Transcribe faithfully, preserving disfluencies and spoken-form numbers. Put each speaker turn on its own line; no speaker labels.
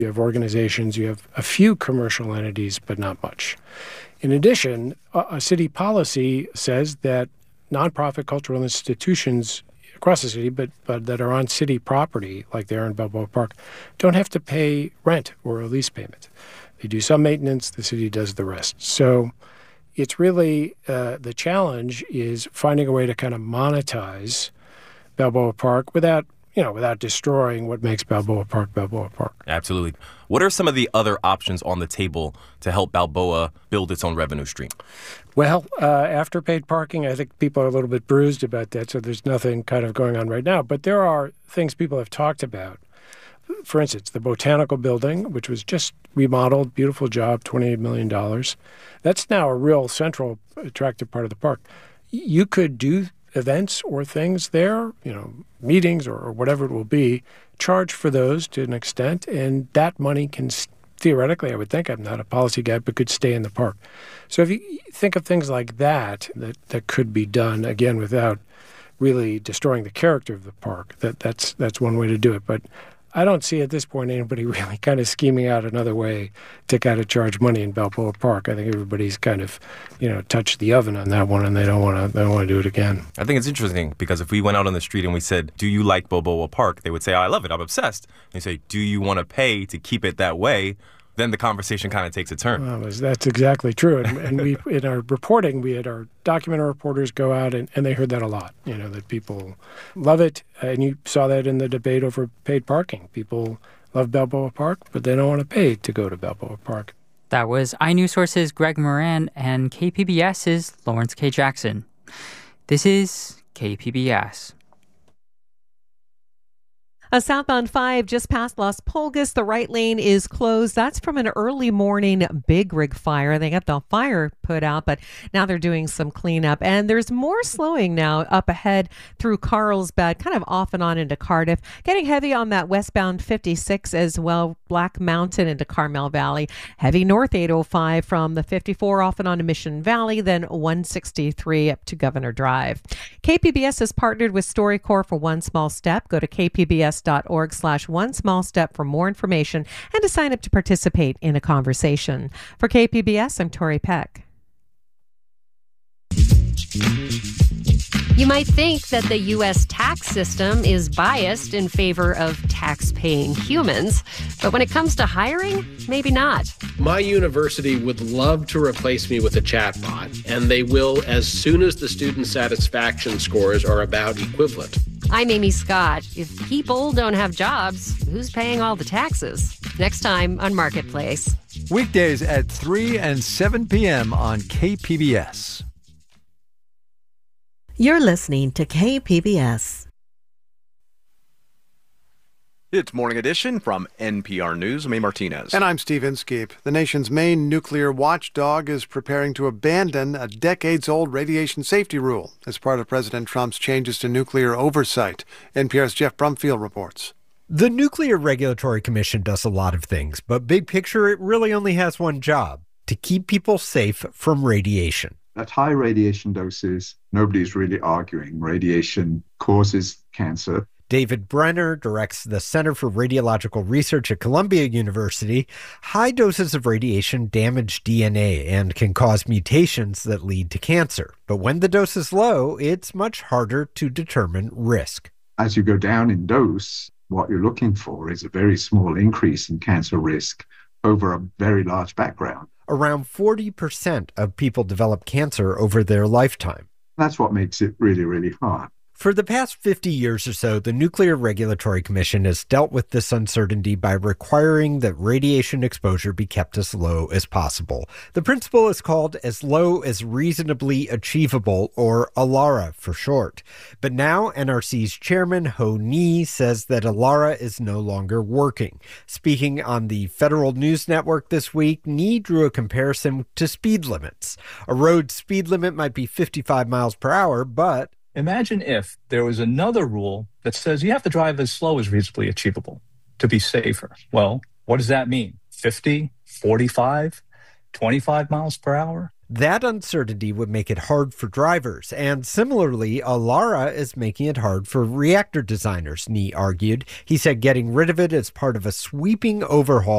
You have organizations, you have a few commercial entities, but not much. In addition, a city policy says that nonprofit cultural institutions across the city, but, but that are on city property, like they are in Balboa Park, don't have to pay rent or a lease payment. They do some maintenance, the city does the rest. So it's really, uh, the challenge is finding a way to kind of monetize Balboa Park without, you know, without destroying what makes Balboa Park Balboa Park.
Absolutely. What are some of the other options on the table to help Balboa build its own revenue stream?
Well, uh, after paid parking, I think people are a little bit bruised about that, so there's nothing kind of going on right now. But there are things people have talked about. For instance, the Botanical Building, which was just remodeled, beautiful job, twenty-eight million dollars. That's now a real central, attractive part of the park. You could do events or things there, you know, meetings or, or whatever it will be, charge for those to an extent, and that money can theoretically, I would think, I'm not a policy guy, but could stay in the park. So if you think of things like that, that, that could be done, again, without really destroying the character of the park, that that's that's one way to do it. But I don't see at this point anybody really kind of scheming out another way to kind of charge money in Balboa Park. I think everybody's kind of, you know, touched the oven on that one, and they don't want to they don't want to do it again.
I think it's interesting because if we went out on the street and we said, "Do you like Balboa Park?" they would say, "Oh, I love it. I'm obsessed." And you say, "Do you want to pay to keep it that way?" Then the conversation kind of takes a turn.
Well, that's exactly true. And, and we, in our reporting, we had our documentary reporters go out, and, and they heard that a lot, you know, that people love it. And you saw that in the debate over paid parking. People love Balboa Park, but they don't want to pay to go to Balboa Park.
That was iNewsSource's Greg Moran and KPBS's Lawrence K. Jackson. This is K P B S.
A southbound five just past Las Pulgas. The right lane is closed. That's from an early morning big rig fire. They got the fire put out, but now they're doing some cleanup. And there's more slowing now up ahead through Carlsbad, kind of off and on into Cardiff. Getting heavy on that westbound fifty-six as well, Black Mountain into Carmel Valley. Heavy north eight oh five from the fifty-four off and on to Mission Valley, then one sixty-three up to Governor Drive. K P B S has partnered with StoryCorps for One Small Step. Go to K P B S dot org slash one small step for more information and to sign up to participate in a conversation. For K P B S, I'm Tori Peck.
You might think that the U S tax system is biased in favor of tax-paying humans, but when it comes to hiring, maybe not.
My university would love to replace me with a chatbot, and they will as soon as the student satisfaction scores are about equivalent.
I'm Amy Scott. If people don't have jobs, who's paying all the taxes? Next time on Marketplace.
Weekdays at three and seven p.m. on K P B S.
You're listening to K P B S.
It's Morning Edition from N P R News. I'm A. Martinez.
And I'm Steve Inskeep. The nation's main nuclear watchdog is preparing to abandon a decades-old radiation safety rule as part of President Trump's changes to nuclear oversight. N P R's Jeff Brumfield reports.
The Nuclear Regulatory Commission does a lot of things, but big picture, it really only has one job: to keep people safe from radiation.
At high radiation doses, nobody's really arguing. Radiation causes cancer.
David Brenner directs the Center for Radiological Research at Columbia University. High doses of radiation damage D N A and can cause mutations that lead to cancer. But when the dose is low, it's much harder to determine risk.
As you go down in dose, what you're looking for is a very small increase in cancer risk over a very large background.
Around forty percent of people develop cancer over their lifetime.
That's what makes it really, really hard.
For the past fifty years or so, the Nuclear Regulatory Commission has dealt with this uncertainty by requiring that radiation exposure be kept as low as possible. The principle is called as low as reasonably achievable, or ALARA for short. But now N R C's chairman, Ho Ni, says that ALARA is no longer working. Speaking on the Federal News Network this week, Ni drew a comparison to speed limits. A road speed limit might be fifty-five miles per hour, but
imagine if there was another rule that says you have to drive as slow as reasonably achievable to be safer. Well, what does that mean? fifty, forty-five, twenty-five miles per hour?
That uncertainty would make it hard for drivers. And similarly, Alara is making it hard for reactor designers, Ni argued. He said getting rid of it is part of a sweeping overhaul